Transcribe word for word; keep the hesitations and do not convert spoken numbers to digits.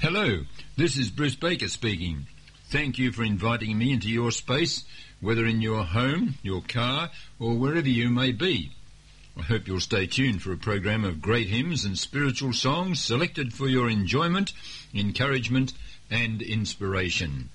Hello, this is Bruce Baker speaking. Thank you for inviting me into your space, whether in your home, your car, or wherever you may be. I hope you'll stay tuned for a program of great hymns and spiritual songs selected for your enjoyment, encouragement, and inspiration.